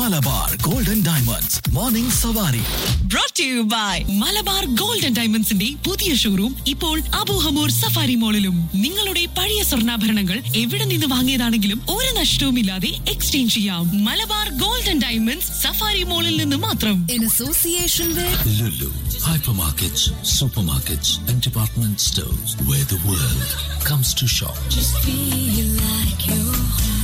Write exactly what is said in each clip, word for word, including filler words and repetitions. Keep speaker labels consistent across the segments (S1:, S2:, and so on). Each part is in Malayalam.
S1: മലബാർ ഗോൾഡൻ ഡയമണ്ട്സ് മോർണിംഗ് സവാരി.
S2: Brought to you by Malabar golden ഡയമണ്ട്സിന്റെ പുതിയ ഷോറൂം ഇപ്പോൾ അബൂഹമൂർ സഫാരി മോളിലും. നിങ്ങളുടെ പഴയ സ്വർണ്ണാഭരണങ്ങൾ എവിടെ നിന്ന് വാങ്ങിയതാണെങ്കിലും ഒരു നഷ്ടവുമില്ലാതെ എക്സ്ചേഞ്ച് ചെയ്യാം. മലബാർ ഗോൾഡൻ ഡയമണ്ട്സ് സഫാരി മോളിൽ നിന്ന് മാത്രം.
S3: In association with
S1: Lulu, hypermarkets, supermarkets and department stores where the world comes to shop.
S3: just feel like you're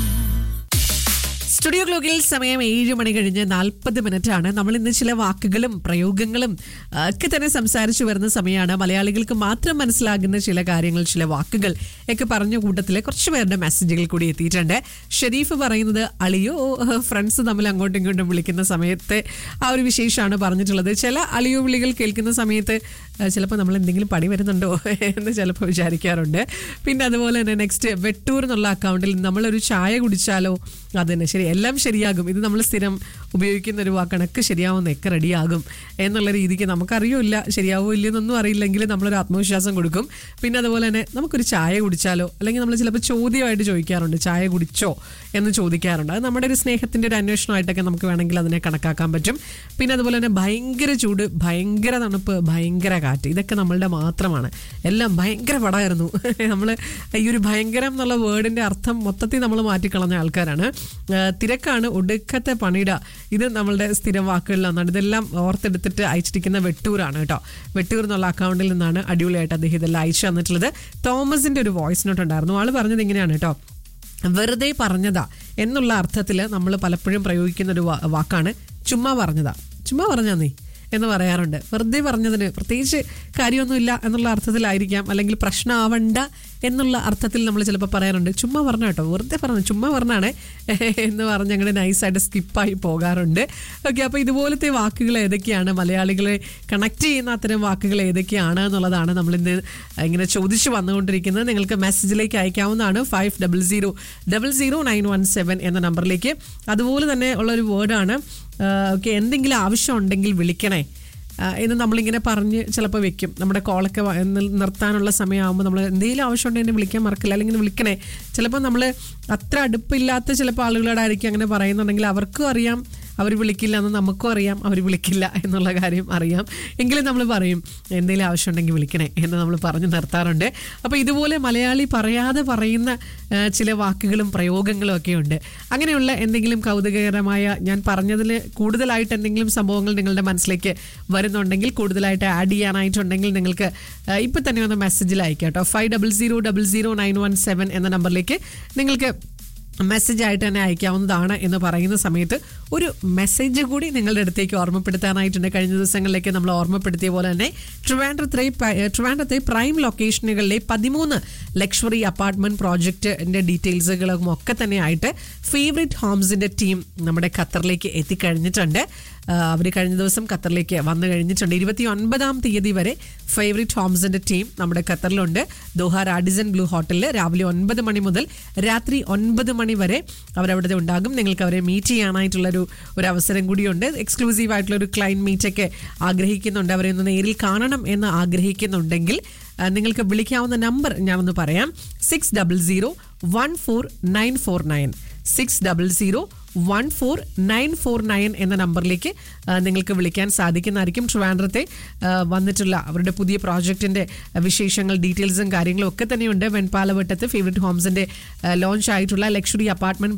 S4: studio ക്ലോക്കിൽ സമയം ഏഴ് മണി കഴിഞ്ഞ് നാൽപ്പത് മിനിറ്റ് ആണ്. നമ്മൾ ഇന്ന് ചില വാക്കുകളും പ്രയോഗങ്ങളും ഒക്കെ തന്നെ സംസാരിച്ചു വരുന്ന സമയമാണ്. മലയാളികൾക്ക് മാത്രം മനസ്സിലാകുന്ന ചില കാര്യങ്ങൾ, ചില വാക്കുകൾ ഒക്കെ പറഞ്ഞ കൂട്ടത്തിൽ കുറച്ച് പേരുടെ മെസ്സേജുകൾ കൂടി എത്തിയിട്ടുണ്ട്. ഷെരീഫ് പറയുന്നത് അളിയോ ഫ്രണ്ട്സ് തമ്മിൽ അങ്ങോട്ടും ഇങ്ങോട്ടും വിളിക്കുന്ന സമയത്ത് ആ ഒരു വിശേഷമാണ് പറഞ്ഞിട്ടുള്ളത്. ചില അളിയോ വിളികൾ കേൾക്കുന്ന സമയത്ത് ചിലപ്പോൾ നമ്മൾ എന്തെങ്കിലും പണി വരുന്നുണ്ടോ എന്ന് ചിലപ്പോൾ വിചാരിക്കാറുണ്ട്. പിന്നെ അതുപോലെ തന്നെ നെക്സ്റ്റ് വെട്ടൂർ എന്നുള്ള അക്കൗണ്ടിൽ നമ്മളൊരു ചായ കുടിച്ചാലോ, അത് തന്നെ ശരി, എല്ലാം ശരിയാകും. ഇത് നമ്മൾ സ്ഥിരം ഉപയോഗിക്കുന്ന ഒരു വാക്കണക്ക് ശരിയാവുന്നൊക്കെ റെഡിയാകും എന്നുള്ള രീതിക്ക് നമുക്കറിയില്ല, ശരിയാവോ ഇല്ലെന്നൊന്നും അറിയില്ലെങ്കിൽ നമ്മളൊരു ആത്മവിശ്വാസം കൊടുക്കും. പിന്നെ അതുപോലെ തന്നെ നമുക്കൊരു ചായ കുടിച്ചാലോ, അല്ലെങ്കിൽ നമ്മൾ ചിലപ്പോൾ ചോദ്യമായിട്ട് ചോദിക്കാറുണ്ട്, ചായ കുടിച്ചോ എന്ന് ചോദിക്കാറുണ്ട്. അത് നമ്മുടെ ഒരു സ്നേഹത്തിൻ്റെ ഒരു അന്വേഷണമായിട്ടൊക്കെ നമുക്ക് വേണമെങ്കിൽ അതിനെ കണക്കാക്കാൻ പറ്റും. പിന്നെ അതുപോലെ തന്നെ ഭയങ്കര ചൂട്, ഭയങ്കര തണുപ്പ്, ഭയങ്കര കാറ്റ്, ഇതൊക്കെ നമ്മളുടെ മാത്രമാണ്. എല്ലാം ഭയങ്കര പടമായിരുന്നു. നമ്മൾ ഈ ഒരു ഭയങ്കരം എന്നുള്ള വേർഡിൻ്റെ അർത്ഥം മൊത്തത്തിൽ നമ്മൾ മാറ്റിക്കളഞ്ഞ ആൾക്കാരാണ്. തിരക്കാണ്, ഒടുക്കത്തെ പണിയിട, ഇത് നമ്മളുടെ സ്ഥിരം വാക്കുകളിലാണ്. ഇതെല്ലാം ഓർത്തെടുത്തിട്ട് അയച്ചിരിക്കുന്ന വെട്ടൂരാണ് കേട്ടോ. വെട്ടൂർ എന്നുള്ള അക്കൗണ്ടിൽ നിന്നാണ് അടിപൊളിയായിട്ട് അദ്ദേഹം ഇതെല്ലാം അയച്ചു തന്നിട്ടുള്ളത്. തോമസിൻ്റെ ഒരു വോയിസ് നോട്ട് ഉണ്ടായിരുന്നു. ആൾ പറഞ്ഞത് ഇങ്ങനെയാണ് കേട്ടോ: വെറുതെ പറഞ്ഞതാ എന്നുള്ള അർത്ഥത്തിൽ നമ്മൾ പലപ്പോഴും പ്രയോഗിക്കുന്ന ഒരു വാക്കാണ് ചുമ്മാ പറഞ്ഞതാ. ചുമ്മാ പറഞ്ഞാ നീ എന്ന് പറയാറുണ്ട്. വെറുതെ പറഞ്ഞതിന് പ്രത്യേകിച്ച് കാര്യമൊന്നുമില്ല എന്നുള്ള അർത്ഥത്തിലായിരിക്കാം, അല്ലെങ്കിൽ പ്രശ്നമാവണ്ട എന്നുള്ള അർത്ഥത്തിൽ നമ്മൾ ചിലപ്പോൾ പറയാറുണ്ട്. ചുമ്മാ പറഞ്ഞ കേട്ടോ, വെറുതെ പറഞ്ഞു, ചുമ്മാ പറഞ്ഞാണ് എന്ന് പറഞ്ഞ് അങ്ങനെ നൈസായിട്ട് സ്കിപ്പായി പോകാറുണ്ട്. ഓക്കെ, അപ്പോൾ ഇതുപോലത്തെ വാക്കുകൾ ഏതൊക്കെയാണ്, മലയാളികളെ കണക്ട് ചെയ്യുന്ന അത്തരം വാക്കുകൾ ഏതൊക്കെയാണ് എന്നുള്ളതാണ് നമ്മളിന്ന് ഇങ്ങനെ ചോദിച്ചു വന്നുകൊണ്ടിരിക്കുന്നത്. നിങ്ങൾക്ക് മെസ്സേജിലേക്ക് അയക്കാവുന്നതാണ് five double zero double zero nine one seven എന്ന നമ്പറിലേക്ക്. അതുപോലെ തന്നെ ഉള്ളൊരു വേർഡാണ് ഓക്കെ, എന്തെങ്കിലും ആവശ്യം ഉണ്ടെങ്കിൽ വിളിക്കണേ എന്ന് നമ്മളിങ്ങനെ പറഞ്ഞ് ചിലപ്പോൾ വെക്കും. നമ്മുടെ കോളൊക്കെ നിർത്താനുള്ള സമയമാകുമ്പോൾ നമ്മൾ എന്തെങ്കിലും ആവശ്യമുണ്ടെങ്കിൽ എന്നെ വിളിക്കാൻ മറക്കില്ല, അല്ലെങ്കിൽ വിളിക്കണേ. ചിലപ്പോൾ നമ്മൾ അത്ര അടുപ്പില്ലാത്ത ചിലപ്പോൾ ആളുകളോടായിരിക്കും അങ്ങനെ പറയുന്നുണ്ടെങ്കിൽ അവർക്കും അറിയാം അവർ വിളിക്കില്ല എന്ന്, നമുക്കും അറിയാം അവർ വിളിക്കില്ല എന്നുള്ള കാര്യം അറിയാം. എങ്കിലും നമ്മൾ പറയും എന്തെങ്കിലും ആവശ്യമുണ്ടെങ്കിൽ വിളിക്കണേ എന്ന് നമ്മൾ പറഞ്ഞ് നിർത്താറുണ്ട്. അപ്പോൾ ഇതുപോലെ മലയാളി പറയാതെ പറയുന്ന ചില വാക്കുകളും പ്രയോഗങ്ങളും ഒക്കെ ഉണ്ട്. അങ്ങനെയുള്ള എന്തെങ്കിലും കൗതുകകരമായ, ഞാൻ പറഞ്ഞതിൽ കൂടുതലായിട്ട് എന്തെങ്കിലും സംഭവങ്ങൾ നിങ്ങളുടെ മനസ്സിലേക്ക് വരുന്നുണ്ടെങ്കിൽ, കൂടുതലായിട്ട് ആഡ് ചെയ്യാനായിട്ടുണ്ടെങ്കിൽ നിങ്ങൾക്ക് ഇപ്പം തന്നെ ഒന്ന് മെസ്സേജിൽ അയക്കാം കേട്ടോ. Five double zero double zero nine one seven എന്ന നമ്പറിലേക്ക് നിങ്ങൾക്ക് മെസ്സേജ് ആയിട്ട് തന്നെ അയക്കാവുന്നതാണ്. എന്ന് പറയുന്ന സമയത്ത് ഒരു മെസ്സേജ് കൂടി നിങ്ങളുടെ അടുത്തേക്ക് ഓർമ്മപ്പെടുത്താനായിട്ടുണ്ട്. കഴിഞ്ഞ ദിവസങ്ങളിലേക്ക് നമ്മൾ ഓർമ്മപ്പെടുത്തിയ പോലെ തന്നെ ട്രിവാൻഡ്രത്തെ ട്രിവാൻഡ്രത്തെ പ്രൈം ലൊക്കേഷനുകളിലെ പതിമൂന്ന് ലക്ഷറി അപ്പാർട്ട്മെന്റ് പ്രോജക്റ്റിന്റെ ഡീറ്റെയിൽസുകളും ഒക്കെ തന്നെ ആയിട്ട് ഫേവറേറ്റ് ഹോംസിന്റെ ടീം നമ്മുടെ ഖത്തറിലേക്ക് എത്തിക്കഴിഞ്ഞിട്ടുണ്ട്. അവർ കഴിഞ്ഞ ദിവസം ഖത്തറിലേക്ക് വന്നു കഴിഞ്ഞിട്ടുണ്ട്. ഇരുപത്തി ഒൻപതാം തീയതി വരെ ഫേവറേറ്റ് ഹോംസിന്റെ ടീം നമ്മുടെ ഖത്തറിലുണ്ട്. ദോഹ റാഡിസൺ ബ്ലൂ ഹോട്ടലിൽ രാവിലെ ഒൻപത് മണി മുതൽ രാത്രി ഒൻപത് മണി വരെ അവരവിടെ ഉണ്ടാകും. നിങ്ങൾക്ക് അവരെ മീറ്റ് ചെയ്യാനായിട്ടുള്ളൊരു ഒരു അവസരം കൂടിയുണ്ട്. എക്സ്ക്ലൂസീവ് ആയിട്ടുള്ള ഒരു ക്ലൈൻറ്റ് മീറ്റൊക്കെ ആഗ്രഹിക്കുന്നുണ്ട്. അവരെ ഒന്ന് നേരിൽ കാണണം എന്ന് ആഗ്രഹിക്കുന്നുണ്ടെങ്കിൽ നിങ്ങൾക്ക് വിളിക്കാവുന്ന നമ്പർ ഞാനൊന്ന് പറയാം: six double zero one four nine four nine six double zero one four nine four nine എന്ന നമ്പറിലേക്ക് നിങ്ങൾക്ക് വിളിക്കാൻ സാധിക്കുന്നതായിരിക്കും. ട്രിവാൻഡ്രത്തെ വന്നിട്ടുള്ള അവരുടെ പുതിയ പ്രോജക്റ്റിൻ്റെ വിശേഷങ്ങൾ, ഡീറ്റെയിൽസും കാര്യങ്ങളും ഒക്കെ തന്നെയുണ്ട്. വെൺപാലവട്ടത്ത് ഫേവറേറ്റ് ഹോംസിൻ്റെ ലോഞ്ച് ആയിട്ടുള്ള ലക്ഷറി അപ്പാർട്ട്മെന്റ്